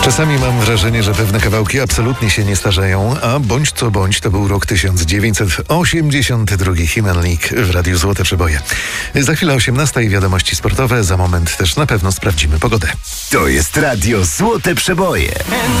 Czasami mam wrażenie, że pewne kawałki absolutnie się nie starzeją, a bądź co bądź to był rok 1982. Human League w Radiu Złote Przeboje. Za chwilę 18 i wiadomości sportowe, za moment też na pewno sprawdzimy pogodę. To jest Radio Złote Przeboje.